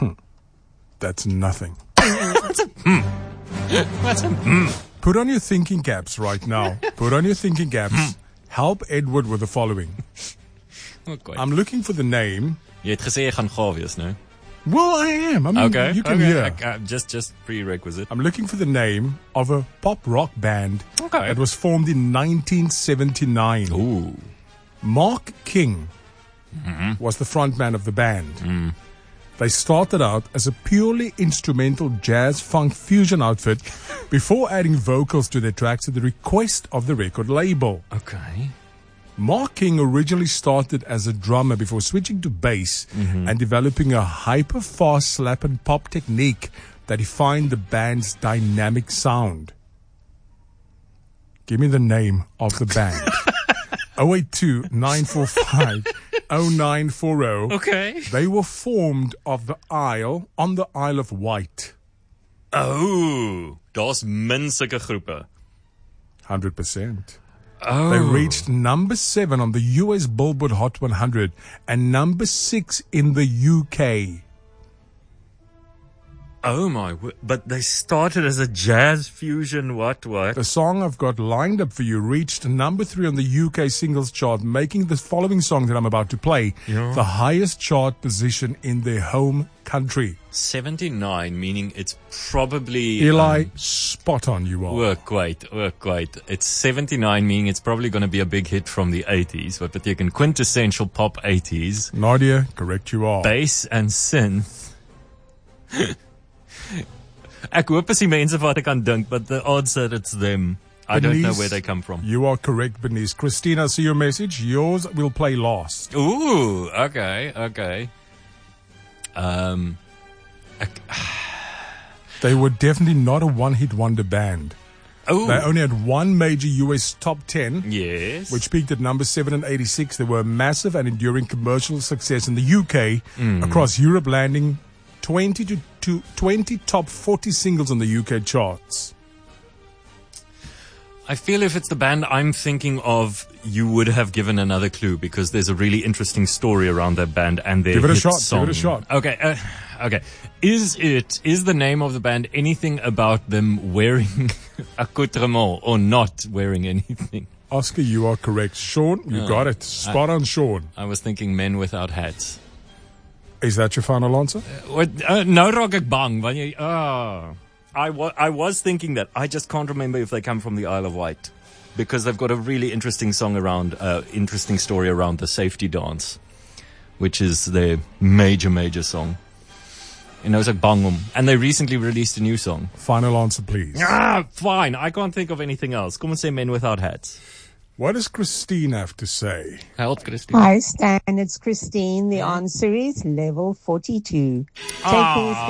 That's nothing. What's a Put on your thinking caps right now. Put on your thinking caps. Help Edward with the following. Okay. I'm looking for the name. Jy het gesê jy gaan gaaf wees, no? Well, I am. I mean, Okay. you can hear. Just prerequisite. I'm looking for the name of a pop rock band Okay. that was formed in 1979. Ooh. Mark King was the frontman of the band. They started out as a purely instrumental jazz funk fusion outfit before adding vocals to their tracks at the request of the record label. Okay. Mark King originally started as a drummer before switching to bass and developing a hyper-fast slap and pop technique that defined the band's dynamic sound. Give me the name of the band. 082-945-0940. Okay. They were formed on the Isle of Wight. Oh, daar's min sulke groepe. 100%. Oh. They reached number 7 on the US Billboard Hot 100 and number 6 in the UK. Oh my, but they started as a jazz fusion what? The song I've got lined up for you reached number 3 on the UK singles chart, making the following song that I'm about to play the highest chart position in their home country. 79, meaning it's probably... Eli, spot on you are. Work quite. It's 79, meaning it's probably going to be a big hit from the 80s. Wat beteken quintessential pop 80s. Nadia, correct you are. Bass and synth. Ek hoop as die mense wat ek kan dink, but the odds that it's them. I don't know where they come from. You are correct, Bernice. Christina, see your message. Yours will play last. Ooh, okay. They were definitely not a one-hit wonder band. Oh. They only had one major US top 10, Yes. which peaked at number 7 in 86. They were a massive and enduring commercial success in the UK, across Europe, landing 20 top 40 singles on the UK charts. I feel if it's the band I'm thinking of, you would have given another clue because there's a really interesting story around that band and their Give it a hit shot. song. Give it a shot. Okay. Is the name of the band anything about them wearing accoutrement or not wearing anything? Oscar, you are correct. Sean, you got it. Spot on, Sean. I was thinking Men Without Hats. Is that your final answer? Nou raak ek bang. I was thinking that. I just can't remember if they come from the Isle of Wight. Because they've got a really interesting story around the safety dance, which is their major song. And I was like, bang. And they recently released a new song. Final answer, please. Fine. I can't think of anything else. Come and say Men Without Hats. What does Christine have to say? Help, Christine. Hi, Stan. It's Christine. The answer is level 42. Take care.